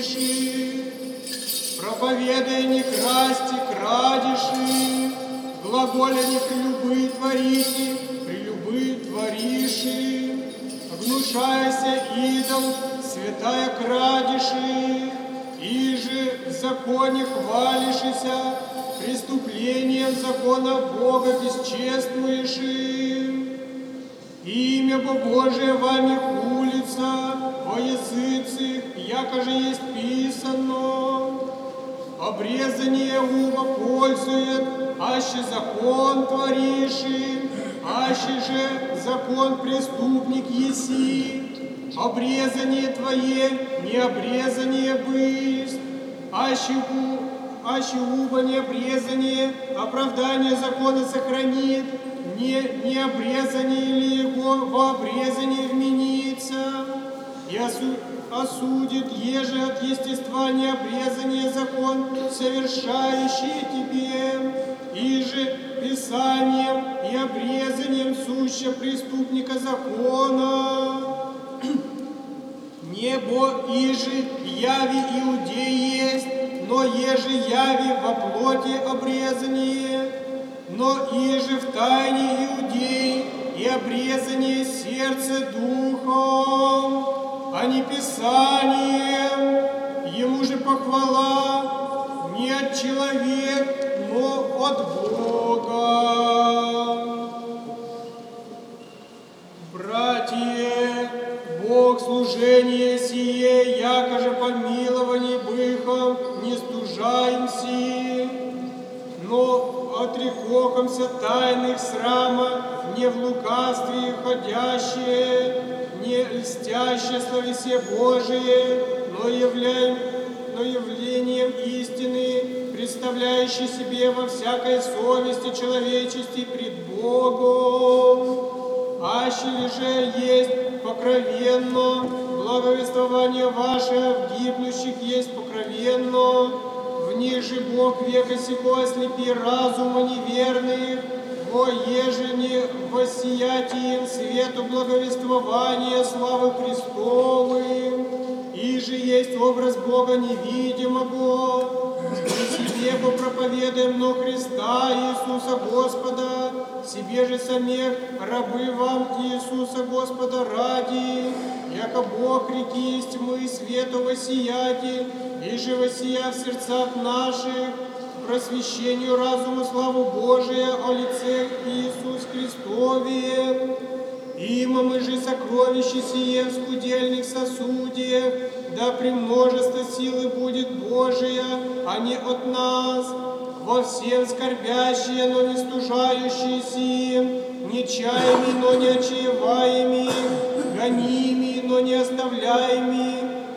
проповедуя не красти, крадеши, глаголя не прелюбы творите, прелюбы твориши, гнушаяся идол, святая крадеши, иже в законе хвалишися, преступлением закона Бога бесчествуешь. Имя Божие вами хулится во языцах, яко же есть писано. Обрезание ума пользует, аще закон твориши, аще же закон преступник еси. Обрезание твое, не обрезание бысть, аще уба не обрезание, оправдание закона сохранит, не обрезание ли его во обрезание вменится, и осудит, еже от естества необрезание закон, совершающий тебе, иже писанием и обрезанием суща преступника закона. Небо иже яви иудей есть, но еже яви во плоти обрезание, но иже в тайне иудей и обрезание сердца духом, а не писанием. Ему же похвала не от человека, но от Бога. Братья, Бог служение сие, яко же помилований быхом не стужаемся, но отрекохомся тайных срама, не в лукавстве ходящие, не льстящие словесе Божие, но явлением истины, представляющей себе во всякой совести человечести пред Богом. Аще ли же есть покровенно, благовествование ваше в гибнущих есть покровенно, в них же Бог века сего ослепи разума неверных, во еже не воссиятием свету благовествования славы Христовой, и же есть образ Бога невидимого, и себе проповедуем, но Христа Иисуса Господа, себе же самих рабы вам Иисуса Господа ради, яко Бог реки из тьмы свету воссияти, и же воссия в сердцах наших, просвещению разума славу Божия о лице Иисус Христове. Има мы же сокровище сие в скудельных сосудиях, да премножество силы будет Божия, а не от нас. Во всем скорбящие, но не стужающиеся, нечаянными, но не отчаиваеми, гонимы, но не оставляеми,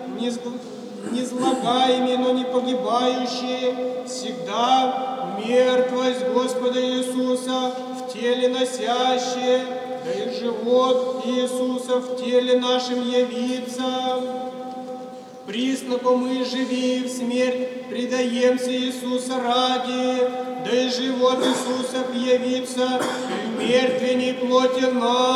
незлагаеми, но не погибающие, всегда мертвость Господа Иисуса в теле носящие, да и живот Иисуса в теле нашем явится. Присноко мы живи в смерть предаемся Иисуса ради, да и живот Иисуса явится в мертвенной плоти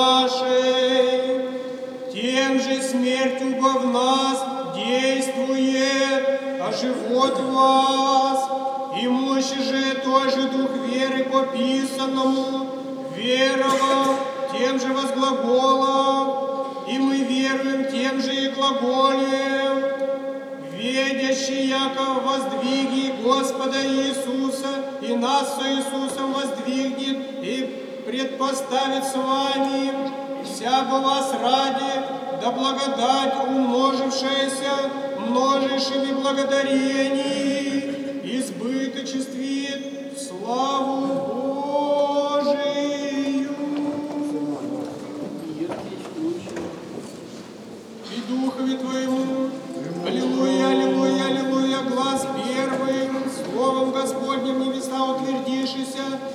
нашей. Тем же смерть уба в нас действует, а живот в вас. И мощи же тоже дух веры по писанному, веровал, тем же возглаголом, и мы веруем тем же и глаголем, ведящий, яко воздвиги Господа Иисуса, и нас со Иисусом воздвигнет, и предпоставит с вами, всяко вас ради, да благодать, умножившаяся множейшими благодарений, избыточествит славу Божию. И Духове Твоему, аллилуйя, аллилуйя, аллилуйя, глаз первым, словом Господним небеса утвердившийся,